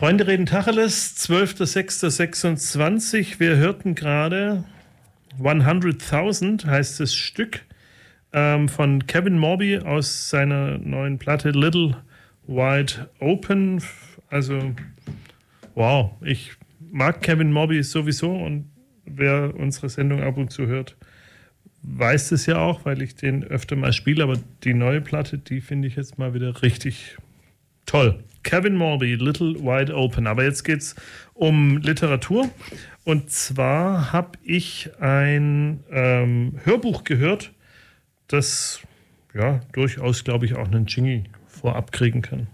Freunde reden Tacheles, 12.06.26. Wir hörten gerade 100.000 heißt das Stück von Kevin Morby aus seiner neuen Platte Little Wide Open. Also, wow, ich mag Kevin Morby sowieso und wer unsere Sendung ab und zu hört, weiß es ja auch, weil ich den öfter mal spiele, aber die neue Platte, die finde ich jetzt mal wieder richtig toll. Kevin Morby, Little Wide Open. Aber jetzt geht es um Literatur. Und zwar habe ich ein Hörbuch gehört, das ja durchaus, glaube ich, auch einen Jingle vorab kriegen kann.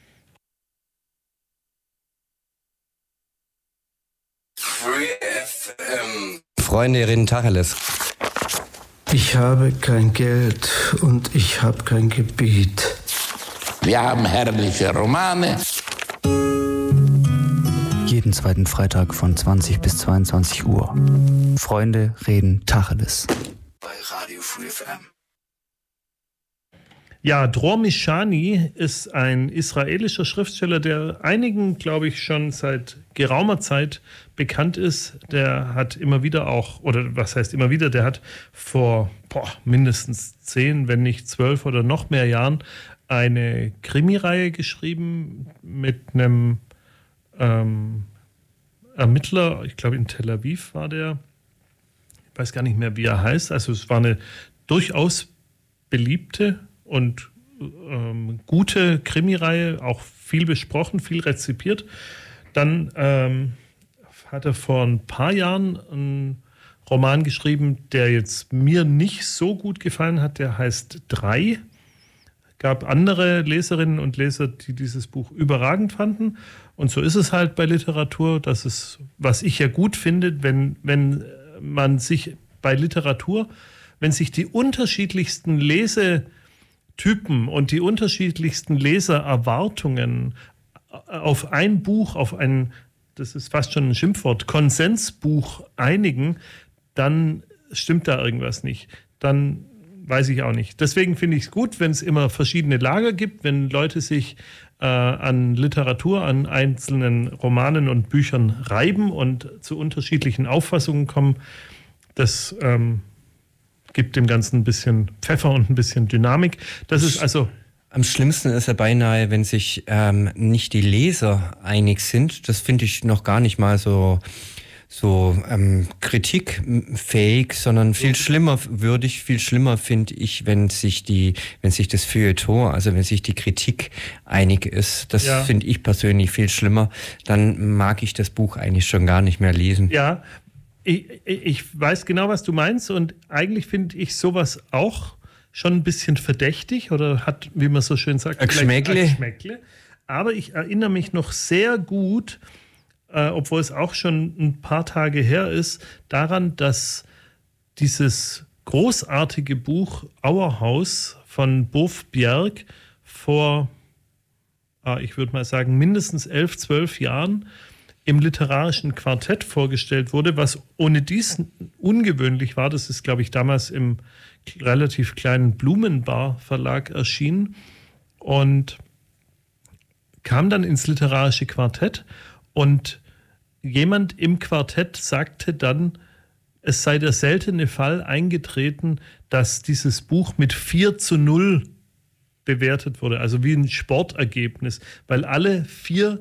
Freunde reden Tacheles. Ich habe kein Geld und ich habe kein Gebiet. Wir haben herrliche Romane. Jeden zweiten Freitag von 20 bis 22 Uhr. Freunde reden Tacheles. Bei Radio Free FM. Ja, Dror Mishani ist ein israelischer Schriftsteller, der einigen, glaube ich, schon seit geraumer Zeit bekannt ist. Der hat immer wieder auch, oder was heißt immer wieder, der hat vor mindestens 10, wenn nicht 12 oder noch mehr Jahren eine Krimireihe geschrieben mit einem Ermittler, ich glaube in Tel Aviv war der, ich weiß gar nicht mehr, wie er heißt. Also es war eine durchaus beliebte und gute Krimireihe, auch viel besprochen, viel rezipiert. Dann hat er vor ein paar Jahren einen Roman geschrieben, der jetzt mir nicht so gut gefallen hat. Der heißt 3. Gab andere Leserinnen und Leser, die dieses Buch überragend fanden. Und so ist es halt bei Literatur, dass es, was ich ja gut finde, wenn man sich bei Literatur, wenn sich die unterschiedlichsten Lesetypen und die unterschiedlichsten Lesererwartungen auf ein Buch, auf ein, das ist fast schon ein Schimpfwort, Konsensbuch einigen, dann stimmt da irgendwas nicht. Dann weiß ich auch nicht. Deswegen finde ich es gut, wenn es immer verschiedene Lager gibt, wenn Leute sich an Literatur, an einzelnen Romanen und Büchern reiben und zu unterschiedlichen Auffassungen kommen. Das gibt dem Ganzen ein bisschen Pfeffer und ein bisschen Dynamik. Das ist also... Am schlimmsten ist ja beinahe, wenn sich nicht die Leser einig sind. Das finde ich noch gar nicht mal so kritikfähig, sondern viel schlimmer finde ich, wenn sich das Feuilleton, also wenn sich die Kritik einig ist. Das finde ich persönlich viel schlimmer. Dann mag ich das Buch eigentlich schon gar nicht mehr lesen. Ja, ich weiß genau, was du meinst, und eigentlich finde ich sowas auch schon ein bisschen verdächtig oder hat, wie man so schön sagt, Geschmäckle. Aber ich erinnere mich noch sehr gut, obwohl es auch schon ein paar Tage her ist, daran, dass dieses großartige Buch Auerhaus von Bof Bjerg vor, ich würde mal sagen, mindestens 11, 12 Jahren im literarischen Quartett vorgestellt wurde, was ohne dies ungewöhnlich war. Das ist, glaube ich, damals im relativ kleinen Blumenbar Verlag erschienen und kam dann ins literarische Quartett, und jemand im Quartett sagte dann, es sei der seltene Fall eingetreten, dass dieses Buch mit 4:0 bewertet wurde, also wie ein Sportergebnis, weil alle 4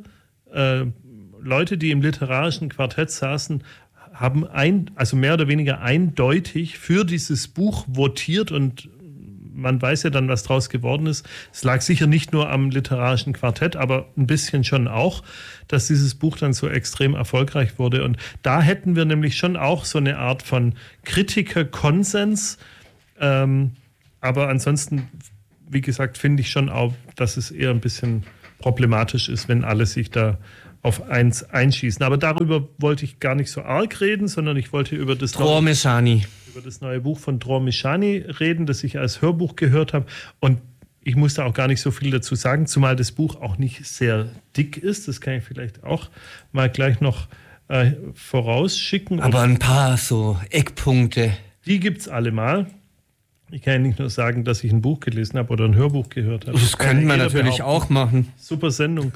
Leute, die im literarischen Quartett saßen, haben also mehr oder weniger eindeutig für dieses Buch votiert, und man weiß ja dann, was draus geworden ist. Es lag sicher nicht nur am literarischen Quartett, aber ein bisschen schon auch, dass dieses Buch dann so extrem erfolgreich wurde. Und da hätten wir nämlich schon auch so eine Art von Kritikerkonsens. Aber ansonsten, wie gesagt, finde ich schon auch, dass es eher ein bisschen problematisch ist, wenn alle sich da auf eins einschießen. Aber darüber wollte ich gar nicht so arg reden, sondern ich wollte über das neue Buch von Dror Mishani reden, das ich als Hörbuch gehört habe. Und ich muss da auch gar nicht so viel dazu sagen, zumal das Buch auch nicht sehr dick ist. Das kann ich vielleicht auch mal gleich noch vorausschicken. Aber ein paar so Eckpunkte. Die gibt es alle mal. Ich kann ja nicht nur sagen, dass ich ein Buch gelesen habe oder ein Hörbuch gehört habe. Das könnte man natürlich auch machen. Super Sendung.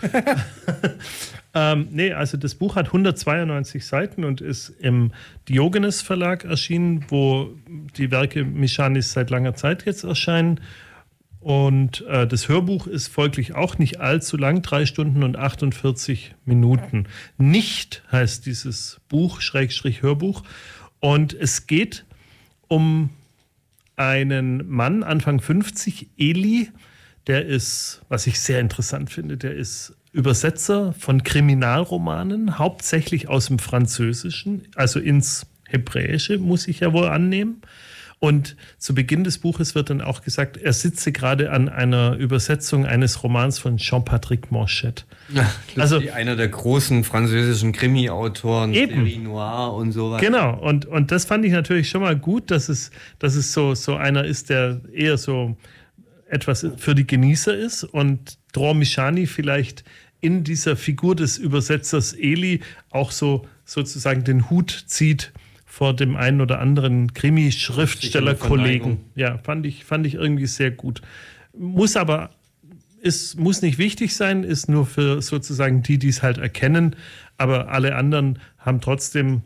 Also das Buch hat 192 Seiten und ist im Diogenes Verlag erschienen, wo die Werke Mischanis seit langer Zeit jetzt erscheinen. Und das Hörbuch ist folglich auch nicht allzu lang, 3 Stunden und 48 Minuten. Nicht heißt dieses Buch, Hörbuch. Und es geht um einen Mann, Anfang 50, Eli, der ist, was ich sehr interessant finde, der ist Übersetzer von Kriminalromanen, hauptsächlich aus dem Französischen, also ins Hebräische, muss ich ja wohl annehmen. Und zu Beginn des Buches wird dann auch gesagt, er sitze gerade an einer Übersetzung eines Romans von Jean-Patrick Manchette. Ja, also einer der großen französischen Krimi-Autoren, Série Noire und sowas. Genau, und das fand ich natürlich schon mal gut, dass es so einer ist, der eher so etwas für die Genießer ist und Dror Mishani vielleicht in dieser Figur des Übersetzers Eli auch so sozusagen den Hut zieht vor dem einen oder anderen Krimi-Schriftsteller-Kollegen. Ja, fand ich irgendwie sehr gut. Muss nicht wichtig sein, ist nur für sozusagen die es halt erkennen, aber alle anderen kommen trotzdem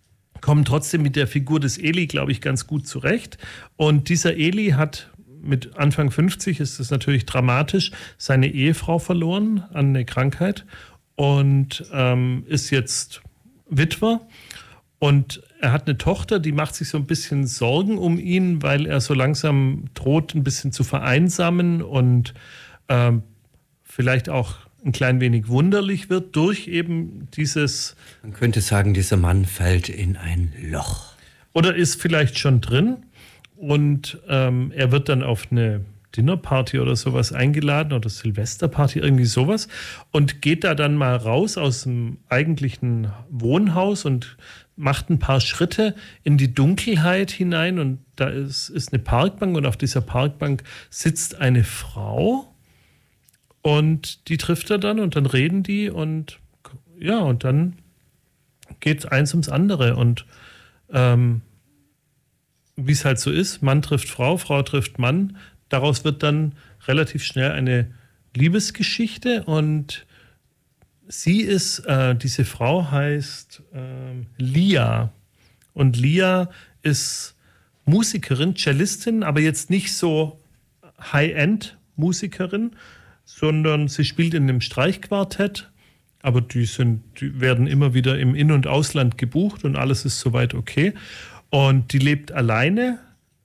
mit der Figur des Eli, glaube ich, ganz gut zurecht. Und dieser Eli hat mit Anfang 50, ist das natürlich dramatisch, seine Ehefrau verloren an eine Krankheit und ist jetzt Witwer. Und er hat eine Tochter, die macht sich so ein bisschen Sorgen um ihn, weil er so langsam droht, ein bisschen zu vereinsamen und vielleicht auch ein klein wenig wunderlich wird durch eben dieses... Man könnte sagen, dieser Mann fällt in ein Loch. Oder ist vielleicht schon drin und er wird dann auf eine Dinnerparty oder sowas eingeladen oder Silvesterparty, irgendwie sowas und geht da dann mal raus aus dem eigentlichen Wohnhaus und macht ein paar Schritte in die Dunkelheit hinein und da ist eine Parkbank und auf dieser Parkbank sitzt eine Frau und die trifft er dann und dann reden die und ja, und dann geht eins ums andere und wie es halt so ist, Mann trifft Frau, Frau trifft Mann, daraus wird dann relativ schnell eine Liebesgeschichte und diese Frau heißt Lia. Und Lia ist Musikerin, Cellistin, aber jetzt nicht so High-End-Musikerin, sondern sie spielt in einem Streichquartett. Aber die werden immer wieder im In- und Ausland gebucht und alles ist soweit okay. Und die lebt alleine.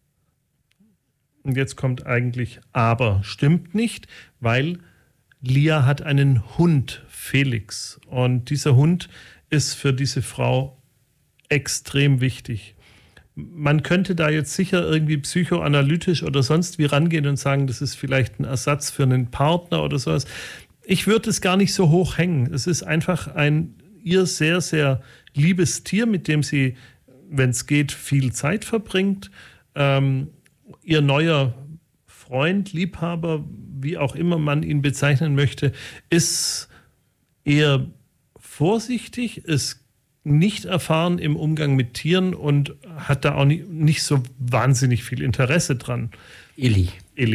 Und jetzt kommt eigentlich aber. Stimmt nicht, weil Lia hat einen Hund, Felix. Und dieser Hund ist für diese Frau extrem wichtig. Man könnte da jetzt sicher irgendwie psychoanalytisch oder sonst wie rangehen und sagen, das ist vielleicht ein Ersatz für einen Partner oder sowas. Ich würde es gar nicht so hoch hängen. Es ist einfach ein ihr sehr, sehr liebes Tier, mit dem sie, wenn es geht, viel Zeit verbringt. Ihr neuer Freund, Liebhaber, wie auch immer man ihn bezeichnen möchte, ist eher vorsichtig, ist nicht erfahren im Umgang mit Tieren und hat da auch nicht so wahnsinnig viel Interesse dran. Eli.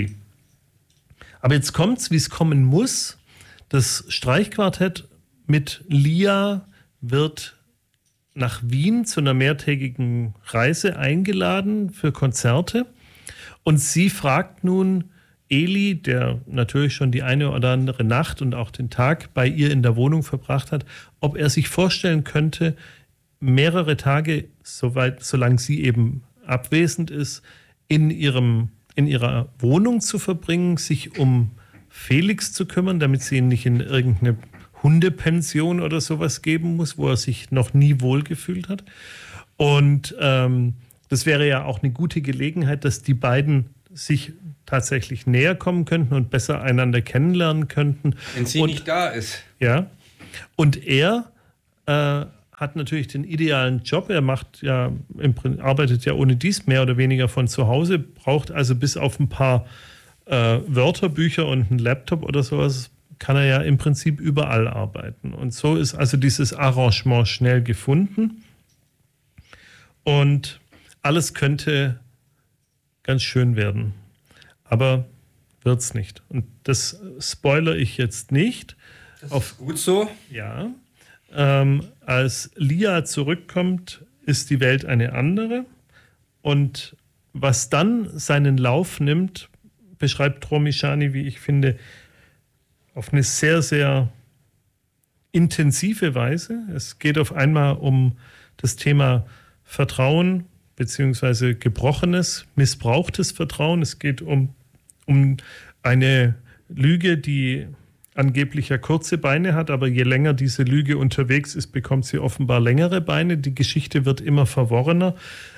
Aber jetzt kommt's, wie es kommen muss. Das Streichquartett mit Lia wird nach Wien zu einer mehrtägigen Reise eingeladen für Konzerte. Und sie fragt nun Eli, der natürlich schon die eine oder andere Nacht und auch den Tag bei ihr in der Wohnung verbracht hat, ob er sich vorstellen könnte, mehrere Tage, solange sie eben abwesend ist, in ihrer Wohnung zu verbringen, sich um Felix zu kümmern, damit sie ihn nicht in irgendeine Hundepension oder sowas geben muss, wo er sich noch nie wohlgefühlt hat. Und das wäre ja auch eine gute Gelegenheit, dass die beiden sich tatsächlich näher kommen könnten und besser einander kennenlernen könnten. Wenn sie nicht da ist. Ja. Und er hat natürlich den idealen Job. Er arbeitet ja ohne dies mehr oder weniger von zu Hause, braucht also bis auf ein paar Wörterbücher und einen Laptop oder sowas, kann er ja im Prinzip überall arbeiten. Und so ist also dieses Arrangement schnell gefunden. Und alles könnte ganz schön werden. Aber wird's nicht. Und das spoilere ich jetzt nicht. Das ist gut so. Ja. Als Lia zurückkommt, ist die Welt eine andere. Und was dann seinen Lauf nimmt, beschreibt Tromischany, wie ich finde, auf eine sehr, sehr intensive Weise. Es geht auf einmal um das Thema Vertrauen beziehungsweise gebrochenes, missbrauchtes Vertrauen. Es geht um eine Lüge, die angeblich ja kurze Beine hat, aber je länger diese Lüge unterwegs ist, bekommt sie offenbar längere Beine. Die Geschichte wird immer verworrener.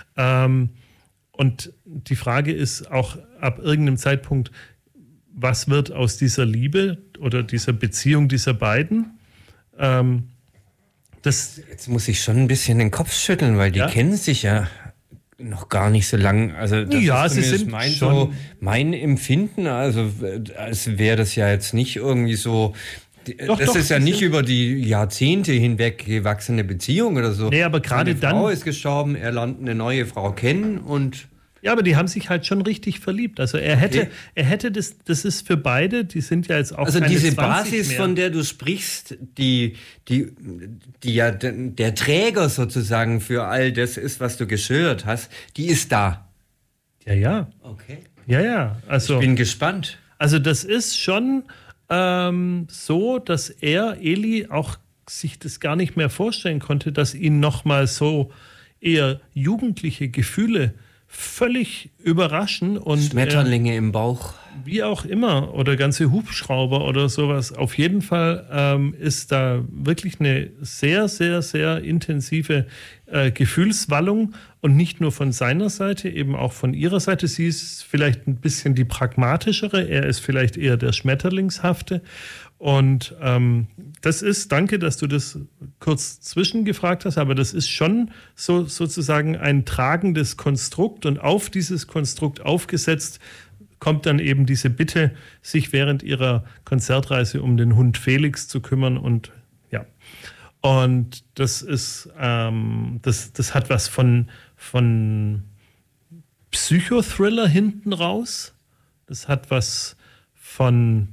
Und die Frage ist auch ab irgendeinem Zeitpunkt, was wird aus dieser Liebe oder dieser Beziehung dieser beiden? Jetzt muss ich schon ein bisschen den Kopf schütteln, weil die kennen sich ja noch gar nicht so lang. Also das ist mein Empfinden. Also als wäre das ja jetzt nicht irgendwie so. Das ist ja nicht über die Jahrzehnte hinweg gewachsene Beziehung oder so. Nee, aber gerade dann. Seine Frau ist gestorben, er lernt eine neue Frau kennen und. Ja, aber die haben sich halt schon richtig verliebt. Also er hätte das ist für beide, die sind ja jetzt auch also keine diese 20 Basis, mehr. von der du sprichst, die ja der Träger sozusagen für all das ist, was du geschildert hast, die ist da. Ja. Okay. Ja. Also, ich bin gespannt. Also das ist schon so, dass Eli, auch sich das gar nicht mehr vorstellen konnte, dass ihn nochmal so eher jugendliche Gefühle völlig überraschen und Schmetterlinge im Bauch. Wie auch immer, oder ganze Hubschrauber oder sowas. Auf jeden Fall ist da wirklich eine sehr, sehr, sehr intensive Gefühlswallung und nicht nur von seiner Seite, eben auch von ihrer Seite. Sie ist vielleicht ein bisschen die pragmatischere, er ist vielleicht eher der Schmetterlingshafte. Und das ist, danke, dass du das kurz zwischengefragt hast, aber das ist schon so sozusagen ein tragendes Konstrukt und auf dieses Konstrukt aufgesetzt kommt dann eben diese Bitte, sich während ihrer Konzertreise um den Hund Felix zu kümmern und ja. Und das ist, das hat was von Psychothriller hinten raus. Das hat was von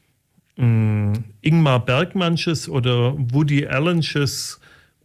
Ingmar Bergmannsches oder Woody Allensches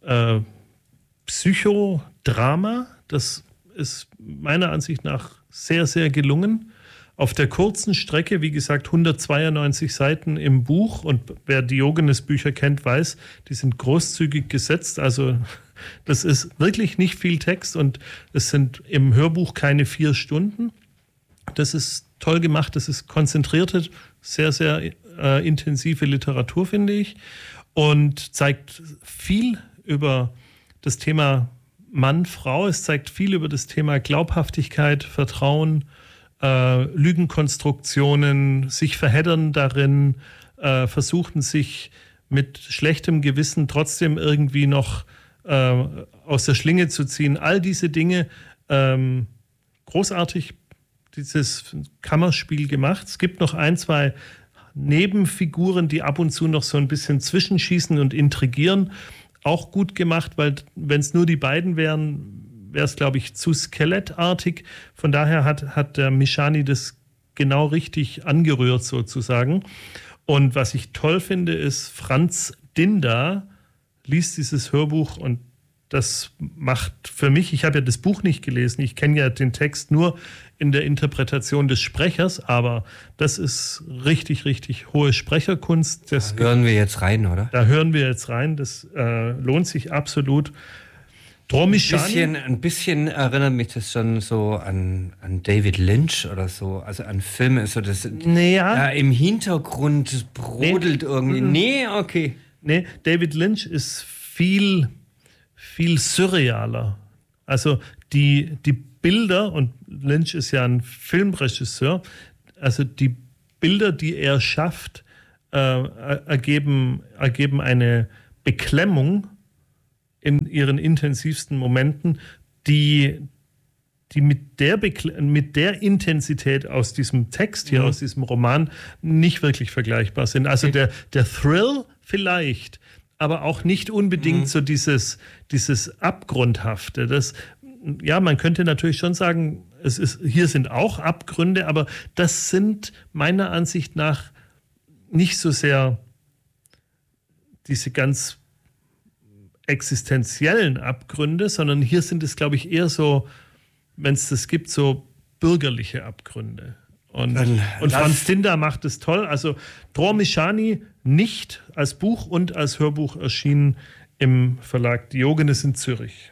Psychodrama. Das ist meiner Ansicht nach sehr, sehr gelungen. Auf der kurzen Strecke, wie gesagt, 192 Seiten im Buch. Und wer Diogenes-Bücher kennt, weiß, die sind großzügig gesetzt. Also das ist wirklich nicht viel Text und es sind im Hörbuch keine 4 Stunden. Das ist toll gemacht, das ist konzentrierte, sehr, sehr intensive Literatur, finde ich. Und zeigt viel über das Thema Mann, Frau. Es zeigt viel über das Thema Glaubhaftigkeit, Vertrauen, Lügenkonstruktionen, sich verheddern darin, versuchen sich mit schlechtem Gewissen trotzdem irgendwie noch aus der Schlinge zu ziehen. All diese Dinge, großartig dieses Kammerspiel gemacht. Es gibt noch 1, 2 Nebenfiguren, die ab und zu noch so ein bisschen zwischenschießen und intrigieren. Auch gut gemacht, weil wenn es nur die beiden wären, wäre es, glaube ich, zu skelettartig. Von daher hat der Mischany das genau richtig angerührt sozusagen. Und was ich toll finde, ist, Franz Dinda liest dieses Hörbuch und das macht für mich, ich habe ja das Buch nicht gelesen, ich kenne ja den Text nur in der Interpretation des Sprechers, aber das ist richtig, richtig hohe Sprecherkunst. Da hören wir jetzt rein, oder? Da hören wir jetzt rein, das lohnt sich absolut. Ein bisschen erinnert mich das schon so an David Lynch oder so, also an Filme, so das im Hintergrund brodelt irgendwie. Nee, okay. Nee, David Lynch ist viel surrealer. Also die Bilder, und Lynch ist ja ein Filmregisseur, also die Bilder, die er schafft, ergeben eine Beklemmung in ihren intensivsten Momenten, die mit der Intensität aus diesem Text hier, aus diesem Roman, nicht wirklich vergleichbar sind. Also der Thrill vielleicht, aber auch nicht unbedingt so dieses Abgrundhafte. Man könnte natürlich schon sagen, hier sind auch Abgründe, aber das sind meiner Ansicht nach nicht so sehr diese ganz existenziellen Abgründe, sondern hier sind es, glaube ich, eher so, wenn es das gibt, so bürgerliche Abgründe. Und Franz Tinder macht es toll. Also Dror-Mishani nicht als Buch und als Hörbuch erschienen im Verlag Diogenes in Zürich.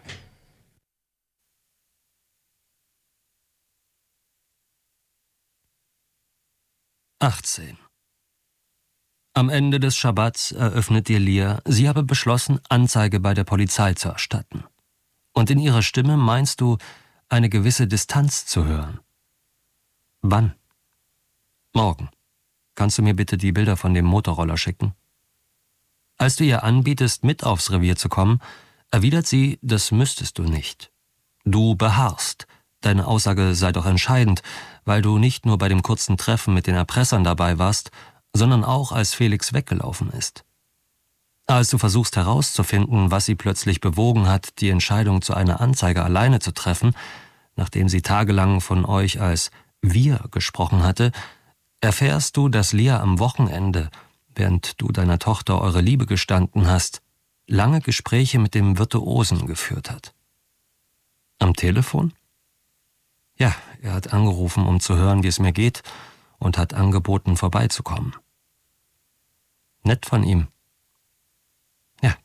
Am Ende des Schabbats eröffnet dir Lia, sie habe beschlossen, Anzeige bei der Polizei zu erstatten. Und in ihrer Stimme meinst du, eine gewisse Distanz zu hören. Wann? Morgen. Kannst du mir bitte die Bilder von dem Motorroller schicken? Als du ihr anbietest, mit aufs Revier zu kommen, erwidert sie, das müsstest du nicht. Du beharrst. Deine Aussage sei doch entscheidend, weil du nicht nur bei dem kurzen Treffen mit den Erpressern dabei warst, sondern auch als Felix weggelaufen ist. Als du versuchst herauszufinden, was sie plötzlich bewogen hat, die Entscheidung zu einer Anzeige alleine zu treffen, nachdem sie tagelang von euch als wir gesprochen hatte, erfährst du, dass Lia am Wochenende, während du deiner Tochter eure Liebe gestanden hast, lange Gespräche mit dem Virtuosen geführt hat. Am Telefon? Ja, er hat angerufen, um zu hören, wie es mir geht, und hat angeboten, vorbeizukommen. Nett von ihm. Ja.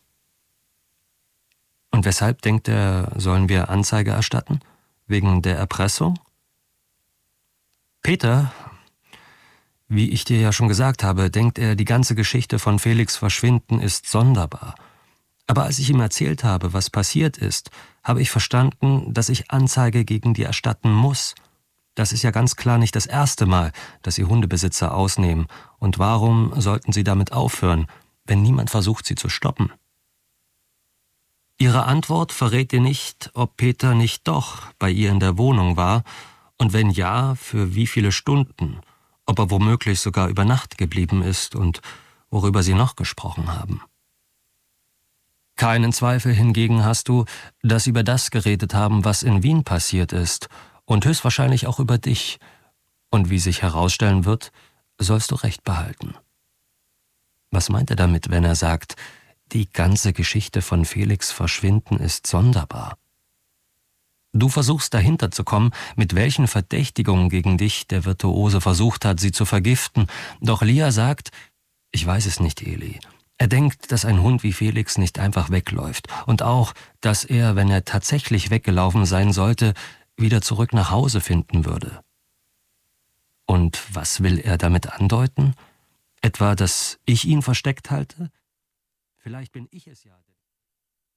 Und weshalb denkt er, sollen wir Anzeige erstatten? Wegen der Erpressung? Peter, wie ich dir ja schon gesagt habe, denkt er, die ganze Geschichte von Felix Verschwinden ist sonderbar. Aber als ich ihm erzählt habe, was passiert ist, habe ich verstanden, dass ich Anzeige gegen die erstatten muss. Das ist ja ganz klar nicht das erste Mal, dass sie Hundebesitzer ausnehmen. Und warum sollten sie damit aufhören, wenn niemand versucht, sie zu stoppen? Ihre Antwort verrät dir nicht, ob Peter nicht doch bei ihr in der Wohnung war und wenn ja, für wie viele Stunden, ob er womöglich sogar über Nacht geblieben ist und worüber sie noch gesprochen haben. Keinen Zweifel hingegen hast du, dass sie über das geredet haben, was in Wien passiert ist, und höchstwahrscheinlich auch über dich. Und wie sich herausstellen wird, sollst du Recht behalten. Was meint er damit, wenn er sagt, die ganze Geschichte von Felix Verschwinden ist sonderbar? Du versuchst dahinter zu kommen, mit welchen Verdächtigungen gegen dich der Virtuose versucht hat, sie zu vergiften. Doch Lia sagt, ich weiß es nicht, Eli. Er denkt, dass ein Hund wie Felix nicht einfach wegläuft. Und auch, dass er, wenn er tatsächlich weggelaufen sein sollte, wieder zurück nach Hause finden würde. Und was will er damit andeuten? Etwa, dass ich ihn versteckt halte? Vielleicht bin ich es ja.